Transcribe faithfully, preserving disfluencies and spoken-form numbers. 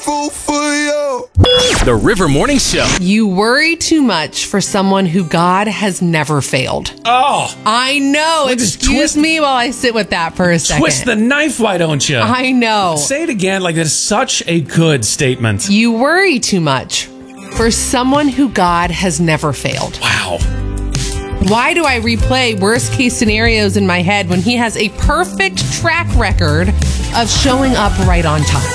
Fool for you. The River Morning Show. You worry too much for someone who God has never failed. Oh, I know. Well, just Excuse twist- me while I sit with that for a second. twist the knife, why don't you? I know. Say it again, like that's such a good statement. You worry too much for someone who God has never failed. Wow. Why do I replay worst case scenarios in my head when he has a perfect track record of showing up right on time?